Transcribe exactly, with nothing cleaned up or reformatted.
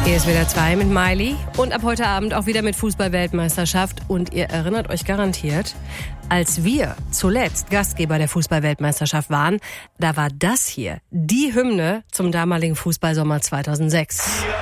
Hier ist wieder zwei mit Miley und ab heute Abend auch wieder mit Fußball-Weltmeisterschaft. Und ihr erinnert euch garantiert, als wir zuletzt Gastgeber der Fußball-Weltmeisterschaft waren, da war das hier die Hymne zum damaligen Fußballsommer zweitausendsechs.